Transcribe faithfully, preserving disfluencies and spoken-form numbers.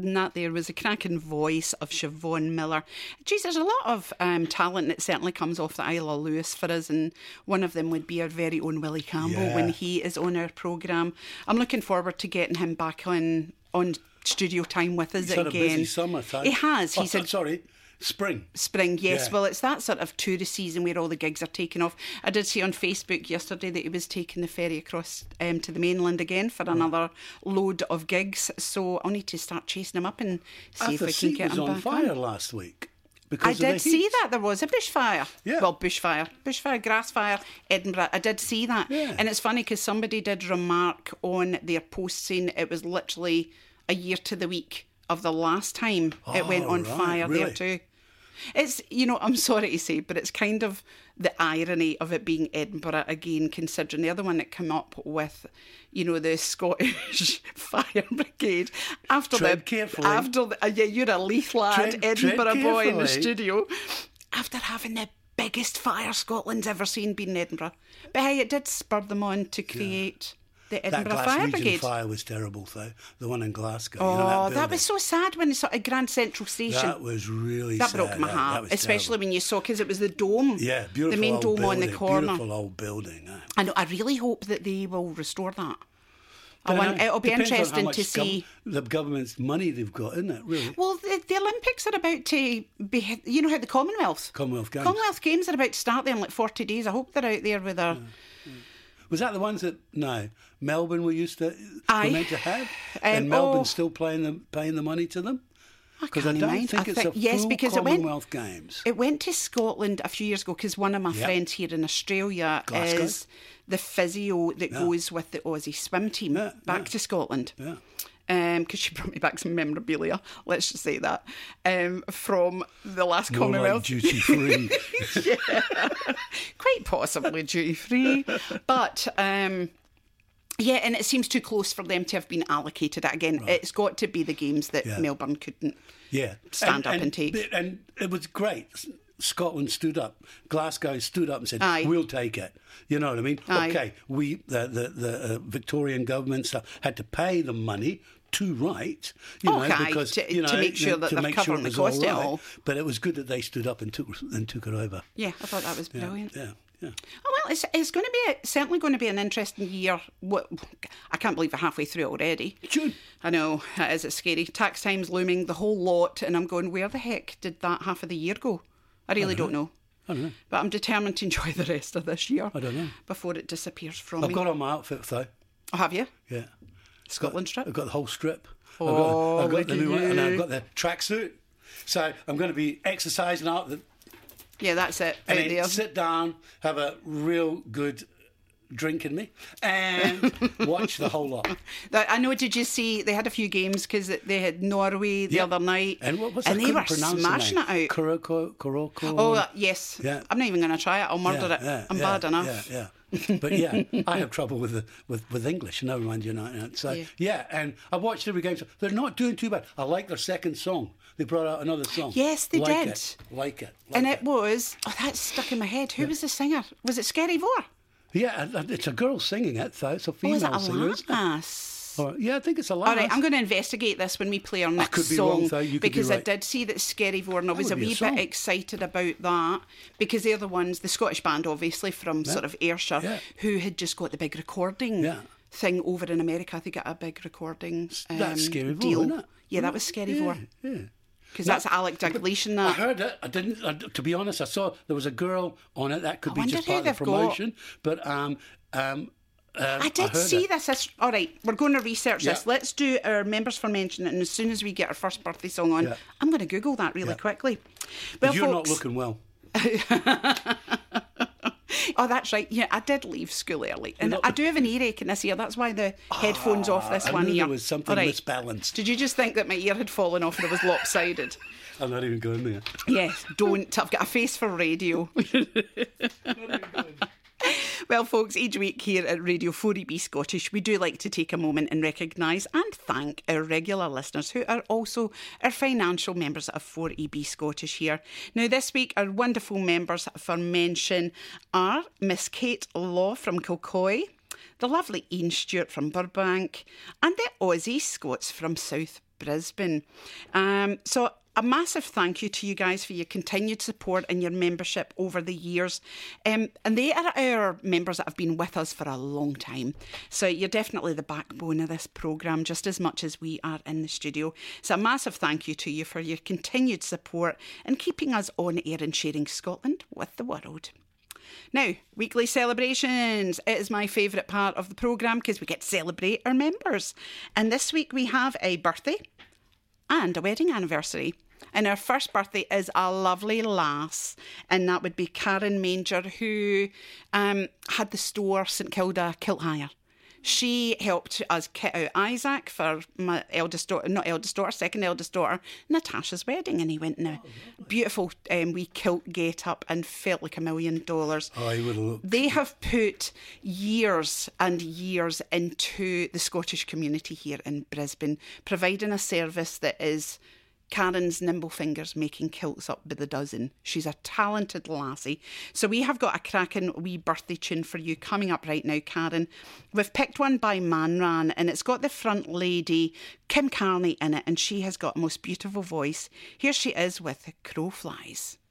and that there was a cracking voice of Siobhan Miller. Geez, there's a lot of um, talent that certainly comes off the Isle of Lewis for us, and one of them would be our very own Willie Campbell Yeah. when he is on our programme. I'm looking forward to getting him back on on studio time with us He's had again. a busy summer, time. He has. He's oh, had sorry, spring. Spring, yes. Yeah. Well, it's that sort of tourist season where all the gigs are taking off. I did see on Facebook yesterday that he was taking the ferry across um, to the mainland again for another load of gigs. So I'll need to start chasing him up and see if Arthur we can Seat get was him on back fire on. last week. I Because of did the see heat. that there was a bushfire. Yeah. Well, bushfire. Bushfire, grassfire, Edinburgh. I did see that. Yeah. And it's funny because somebody did remark on their post saying it was literally a year to the week of the last time it went Oh, on right, fire there really? too. It's, you know, I'm sorry to say, but it's kind of the irony of it being Edinburgh again, considering the other one that came up with, you know, the Scottish Fire Brigade. After Tread the, carefully. After the, uh, yeah, you're a Leith lad, Tread- tread Edinburgh boy in the carefully. studio. After having the biggest fire Scotland's ever seen being in Edinburgh. But hey, it did spur them on to create the That Edinburgh Glaswegian Fire Brigade. fire was terrible, though. The one in Glasgow. Oh, you know, that, that, building. was so sad when it's at Grand Central Station. That was really That sad. broke my That- heart, that was especially terrible. when you saw, because it was the dome. Yeah, beautiful The main old dome building, on the corner. Beautiful old building. eh? I know, I really hope that they will restore that. I Don't want, know. it'll be Depends on how interesting much to gov- see. the government's money they've got, isn't it? Really, Well, the, the Olympics are about to be, you know how the Commonwealth. Commonwealth Games. Commonwealth Games are about to start there in like forty days. I hope they're out there with their... Was that the ones that no Melbourne were used to Aye. were meant to have, Um, and Melbourne oh. still paying them paying the money to them? I Because I can't don't mind. think I it's think- a yes, full because it went- Commonwealth Games. It went to Scotland a few years ago because one of my Yep. friends here in Australia Glasgow. is the physio that Yeah. goes with the Aussie swim team Yeah, back yeah. to Scotland. Yeah. Because she brought me back some memorabilia, let's just say that, um, from the last More Commonwealth. like duty free. Quite possibly duty free. But um, yeah, and it seems too close for them to have been allocated. Again, it's got to be the games that Yeah. Melbourne couldn't Yeah, stand up and take. And it was great. Scotland stood up. Glasgow stood up and said, Aye. "We'll take it." You know what I mean? Aye. Okay, we the the, the uh, Victorian government stuff had to pay the money to write, you know, Okay, because to- you know to make sure that to they're make sure covering it the was cost of it all right. all. But it was good that they stood up and took and took it over. Yeah, I thought that was Yeah, brilliant. yeah, yeah. Oh, well, it's, it's going to be a, certainly going to be an interesting year. What I can't believe we're halfway through already. June. I know, it is. It's scary. Tax time's looming, the whole lot, and I'm going, where the heck did that half of the year go? I really don't know. I don't know. But I'm determined to enjoy the rest of this year. I don't know. Before it disappears from I've me. got on my outfit though. Oh, have you? Yeah. Scotland strip? I've got the whole strip. Oh, I've got, I've look got the at new one, and you. I've got the tracksuit. So I'm going to be exercising out the, Yeah, that's it. and Out then there. sit down, have a real good drink in me, and watch the whole lot. That- I know, did you see, they had a few games because they had Norway the Yeah. other night. And what was and I they were couldn't pronounce the smashing name. it out. Kuroko, Kuroko. Oh, uh, yes. Yeah. I'm not even going to try it. I'll murder yeah, it. yeah, I'm yeah, bad enough. Yeah, yeah. But yeah, I have trouble with the, with with English. Never mind United. So Yeah. yeah. and I watched every game. So they're not doing too bad. I like their second song. They brought out another song. Yes, they like did. It, like it. Like And it. it was, oh, that's stuck in my head. Who was the singer? Was it Scary Vor? Yeah, and- and it's a girl singing it, though. It's a Or female was it a singer, isn't it? lass? Or, yeah, I think it's a lass. All right, I'm going to investigate this when we play our next could be song wrong, though. You could be because I right. did see that Scary Vor, and I was a would be a wee song. bit excited about that because they're the ones, the Scottish band, obviously from sort of Ayrshire, Yeah. who had just got the big recording Yeah. thing over in America. They got a big recording um, That's Scary Vor, deal. isn't it? Yeah, that was Scary Vor. Yeah. Because that's Alec Dalglish and I that. heard it. I didn't. I, to be honest, I saw there was a girl on it. That could I be wonder just who part of the they've got. promotion. But um, um, um, I did heard see it. this. this. All right, we're going to research this. Yeah. Let's do our members for mention, and as soon as we get our first birthday song on, Yeah. I'm going to Google that really Yeah. quickly. But Well, you're folks, not looking well. Oh, that's right. Yeah, I did leave school early, and not- I do have an earache in this ear. That's why the headphones off this I one knew ear. there was something All right. misbalanced. Did you just think that my ear had fallen off and it was lopsided? I'm not even going there. Yes, don't. I've got a face for radio. Well, folks, each week here at Radio four E B Scottish, we do like to take a moment and recognise and thank our regular listeners who are also our financial members of four E B Scottish here. Now, this week, our wonderful members for mention are Miss Kate Law from Kilcoy, the lovely Ian Stewart from Burbank, and the Aussie Scots from South Brisbane. Um, so a massive thank you to you guys for your continued support and your membership over the years. Um, and they are our members that have been with us for a long time. So you're definitely the backbone of this programme, just as much as we are in the studio. So a massive thank you to you for your continued support and keeping us on air and sharing Scotland with the world. Now, weekly celebrations. It is my favourite part of the programme because we get to celebrate our members. And this week we have a birthday and a wedding anniversary. And our first birthday is a lovely lass, and that would be Karen Manger, who um, had the store St Kilda Kilt Hire. She helped us kit out Isaac for my eldest daughter, not eldest daughter, second eldest daughter, Natasha's wedding, and he went in a beautiful um, wee kilt get up and felt like a million dollars. Oh, he would have looked. They have put years and years into the Scottish community here in Brisbane, providing a service that is Karen's nimble fingers making kilts up by the dozen. She's a talented lassie. So we have got a cracking wee birthday tune for you coming up right now, Karen. We've picked one by Manran, and it's got the front lady, Kim Carney, in it, and she has got a most beautiful voice. Here she is with Crow Flies.